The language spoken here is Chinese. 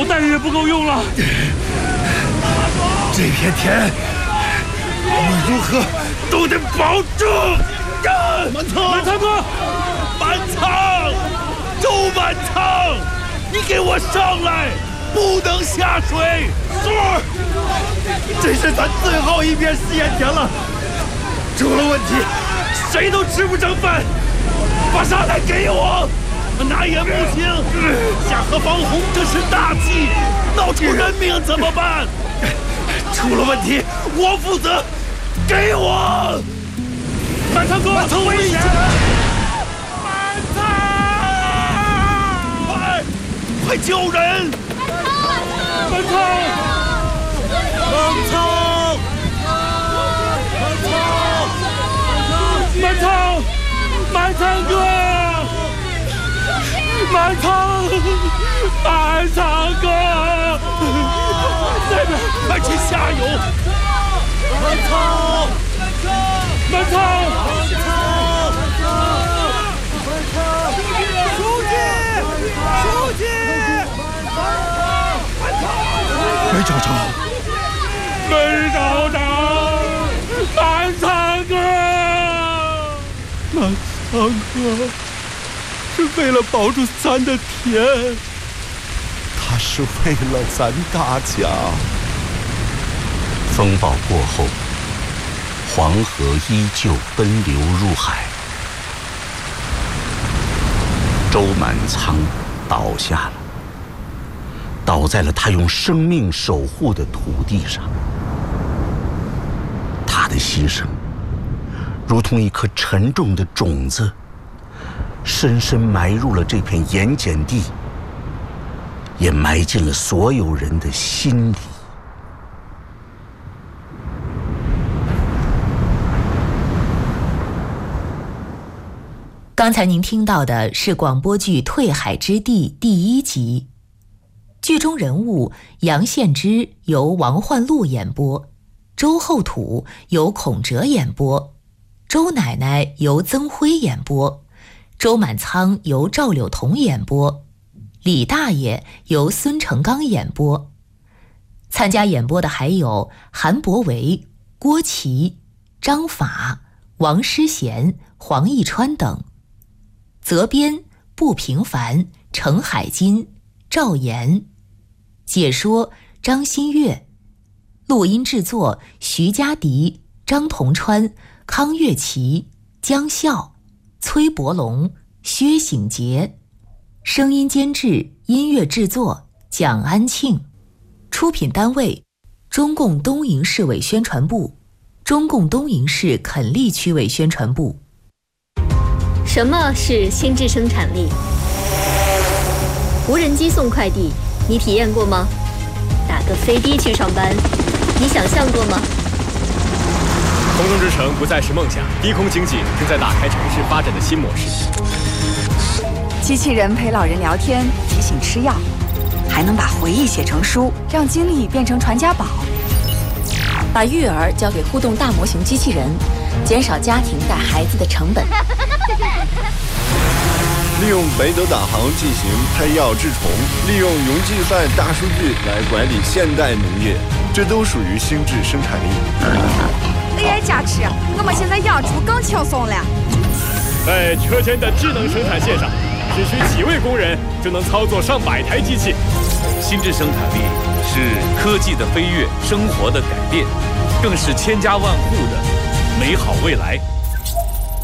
袋也不够用了。 这片田，无论如何都得保住。 满仓哥， 满仓，周满仓，你给我上来，不能下水。是，这是咱最后一片试验田了，出了问题，谁都吃不上饭。把沙袋给我，那也不行。下河防洪这是大忌，闹出人命怎么办？出了问题我负责，给我。 满仓哥，危险！ 满仓，快救人！ 满仓， 满仓， 满仓，满仓哥，满仓，满仓哥，那边快去下游！满仓， 满仓， 书记，没找着， 没找着，满仓哥， 满仓哥是为了保住咱的田，他是为了咱大家。 风暴过后，黄河依旧奔流入海。周满仓倒下了，倒在了他用生命守护的土地上。他的牺牲，如同一颗沉重的种子，深深埋入了这片盐碱地，也埋进了所有人的心里。 刚才您听到的是广播剧《退海之地》第1集，剧中人物杨献之由王焕禄演播，周厚土由孔哲演播，周奶奶由曾辉演播，周满仓由赵柳彤演播，李大爷由孙成刚演播。参加演播的还有韩博维、郭琦、张法、王诗贤、黄义川等。责编不平凡、程海金、赵岩，解说张新月，录音制作徐佳迪、张同川、康岳琪、江笑、崔伯龙、薛醒杰，声音监制、音乐制作蒋安庆，出品单位中共东营市委宣传部、中共东营市垦利区委宣传部。 什么是心智生产力？无人机送快递，你体验过吗？打个飞的去上班，你想象过吗？ 空中之城不再是梦想，低空经济正在打开城市发展的新模式。 机器人陪老人聊天，提醒吃药，还能把回忆写成书，让经历变成传家宝。 把育儿交给互动大模型机器人，减少家庭带孩子的成本。 利用北斗导航进行配药治虫，利用云计算大数据来管理现代农业，这都属于心智生产力。 AI 加持，我们现在养猪更轻松了。 在车间的智能生产线上，只需几位工人就能操作上百台机器。 心智生产力是科技的飞跃，生活的改变，更是千家万户的美好未来。